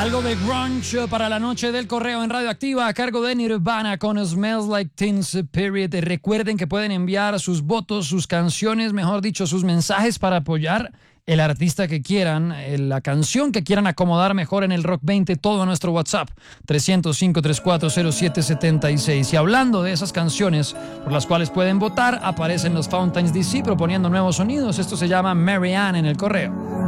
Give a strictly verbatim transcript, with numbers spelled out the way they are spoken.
Algo de grunge para la noche del correo en Radioactiva a cargo de Nirvana con Smells Like Teen Spirit. Recuerden que pueden enviar sus votos, sus canciones, mejor dicho, sus mensajes para apoyar el artista que quieran, la canción que quieran acomodar mejor en el Rock veinte, todo a nuestro WhatsApp trescientos cinco, treinta y cuatro, cero siete setenta y seis. Y hablando de esas canciones por las cuales pueden votar, aparecen los Fountains D C proponiendo nuevos sonidos. Esto se llama Mary Ann en el correo.